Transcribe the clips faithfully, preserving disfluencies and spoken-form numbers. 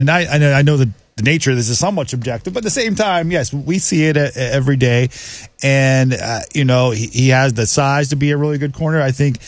And I, I know, I know that the nature of this is somewhat subjective, but at the same time, yes, we see it a, a, every day. And, uh, you know, he, he has the size to be a really good corner. I think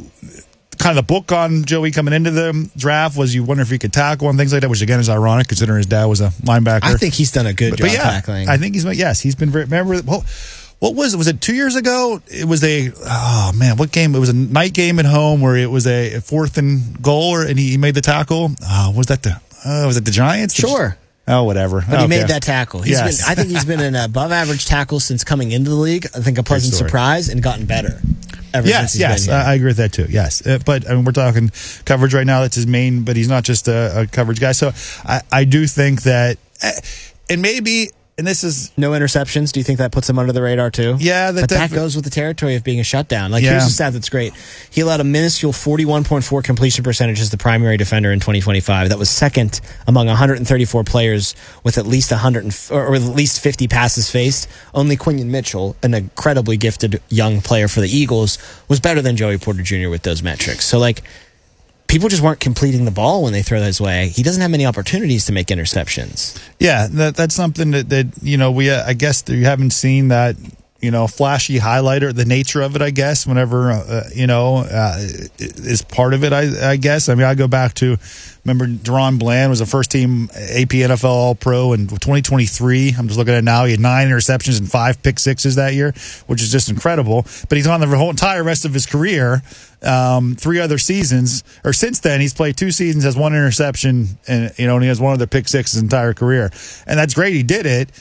kind of the book on Joey coming into the draft was you wonder if he could tackle and things like that, which again is ironic considering his dad was a linebacker. I think he's done a good but, job but yeah, tackling. I think he's, yes, he's been very, remember, well, what was it? Was it two years ago? It was a, oh man, what game? It was a night game at home where it was a fourth and goal and he, he made the tackle. Oh, was that the, oh, was it the Giants? Sure. Oh, whatever. But okay. he made that tackle. He's yes. been, I think he's been an above average tackle since coming into the league. I think a pleasant surprise and gotten better. Ever yes, since he's yes, been here. I agree with that too. Yes, uh, but I mean, we're talking coverage right now. That's his main, but he's not just a, a coverage guy. So I, I do think that, uh, and maybe, and this is no interceptions. Do you think that puts him under the radar too? Yeah, that, but that that goes with the territory of being a shutdown. Like yeah. here's a stat that's great. He allowed a minuscule forty-one point four completion percentage as the primary defender in twenty twenty-five. That was second among one hundred thirty-four players with at least one hundred or at least fifty passes faced. Only Quinion Mitchell, an incredibly gifted young player for the Eagles, was better than Joey Porter Junior with those metrics. So like, people just weren't completing the ball when they throw his way. He doesn't have many opportunities to make interceptions. Yeah, that, that's something that, that you know, we uh, I guess you haven't seen that, you know, flashy highlighter, the nature of it, I guess, whenever, uh, you know, uh, is part of it, I, I guess. I mean, I go back to, remember, Deron Bland was a first-team A P N F L All-Pro in twenty twenty-three. I'm just looking at it now. He had nine interceptions and five pick sixes that year, which is just incredible. But he's on the whole entire rest of his career, um, three other seasons, or since then, he's played two seasons, has one interception, and, you know, and he has one other pick six his entire career. And that's great. He did it.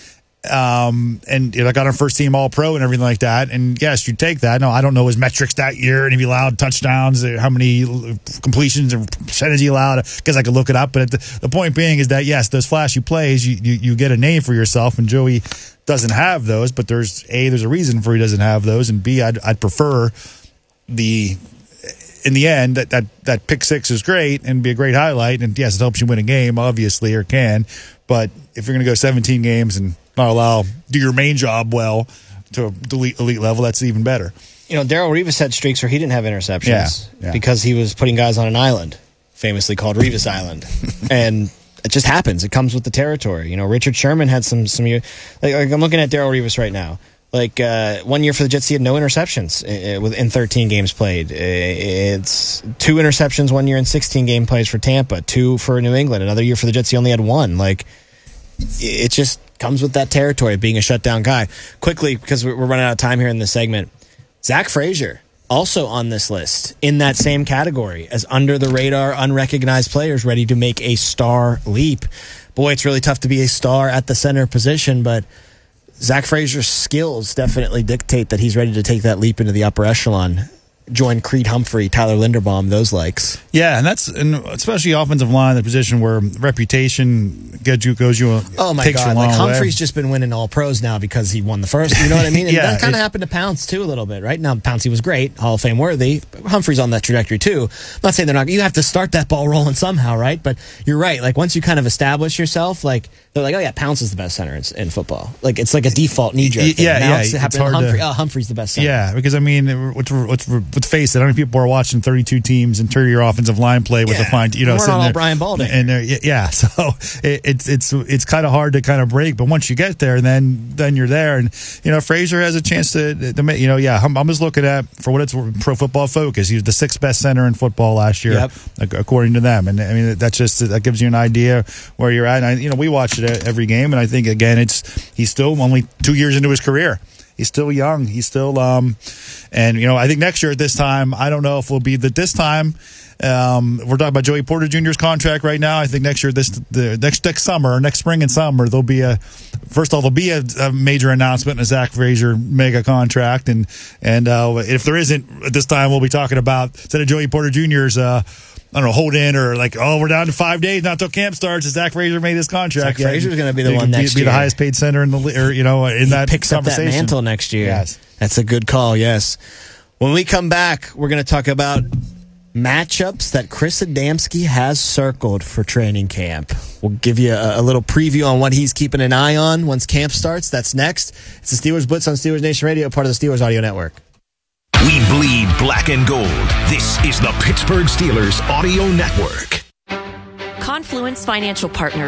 Um, and you know, got on first team all pro and everything like that. And yes, you take that. No, I don't know his metrics that year and if he allowed touchdowns, how many completions and percentage he allowed, because I could look it up. But the, the point being is that yes, those flashy plays, you, you, you get a name for yourself, and Joey doesn't have those, but there's A, there's a reason for he doesn't have those, and B, I'd, I'd prefer the, in the end, that, that, that pick six is great and be a great highlight. And yes, it helps you win a game, obviously, or can. But if you're going to go seventeen games and not allow, do your main job well to elite, elite level, that's even better. You know, Darrelle Revis had streaks where he didn't have interceptions yeah, yeah. because because he was putting guys on an island, famously called Revis Island. And it just happens. It comes with the territory. You know, Richard Sherman had some, some like, like I'm looking at Darrelle Revis right now. Like, uh, one year for the Jets, he had no interceptions uh, in thirteen games played. It's two interceptions one year in sixteen game plays for Tampa, two for New England. Another year for the Jets, he only had one. Like, it just comes with that territory of being a shutdown guy. Quickly, because we're running out of time here in this segment, Zach Frazier, also on this list, in that same category as under-the-radar, unrecognized players ready to make a star leap. Boy, it's really tough to be a star at the center position, but Zach Frazier's skills definitely dictate that he's ready to take that leap into the upper echelon. Join Creed Humphrey, Tyler Linderbaum, those likes. Yeah, and that's and especially offensive line, the position where reputation gets you, goes you. Oh my takes God! You a long like Humphrey's way. just been winning all pros now because he won the first. You know what I mean? And yeah, that kind of happened to Pounce too a little bit, right? Now Pouncey was great, Hall of Fame worthy. But Humphrey's on that trajectory too. I'm not saying they're not. You have to start that ball rolling somehow, right? But you're right. Like once you kind of establish yourself, like they're like, oh yeah, Pounce is the best center in, in football. Like it's like a default knee jerk. Yeah, now yeah. It's, It's happening to hard Humphrey. to, oh, Humphrey's the best center. Yeah, because I mean, let's, let's, let's face it. How many people are watching thirty-two teams and thirty-year offensive line play with yeah. a fine, you know, we're sitting not all there, Brian Balding. And yeah, so it, it's it's it's kind of hard to kind of break, but once you get there, then then you're there, and you know, Frazier has a chance to, to you know, yeah. I'm, I'm just looking at for what it's Pro Football Focus. He was the sixth best center in football last year, yep. according to them, and I mean that's just that gives you an idea where you're at. And I, you know, we watch it every game, and I think again, it's he's still only two years into his career. He's still young. He's still, um, and you know, I think next year at this time, I don't know if we'll be that this time. Um, we're talking about Joey Porter Junior's contract right now. I think next year, this the next next summer, next spring and summer, there'll be a first of all there'll be a, a major announcement in a Zach Frazier mega contract, and and uh, if there isn't at this time, we'll be talking about instead of Joey Porter Junior's. Uh, I don't know, hold in or like, oh, we're down to five days, not till camp starts. Zach Frazier made his contract. Zach yeah, Frazier's going to be the he one be, next be year. Be the highest paid center in the, or you know, in he that picks conversation. Up that mantle next year. Yes, that's a good call. Yes. When we come back, we're going to talk about matchups that Chris Adamski has circled for training camp. We'll give you a, a little preview on what he's keeping an eye on once camp starts. That's next. It's the Steelers Blitz on Steelers Nation Radio, part of the Steelers Audio Network. We bleed black and gold. This is the Pittsburgh Steelers Audio Network. Confluence Financial Partners.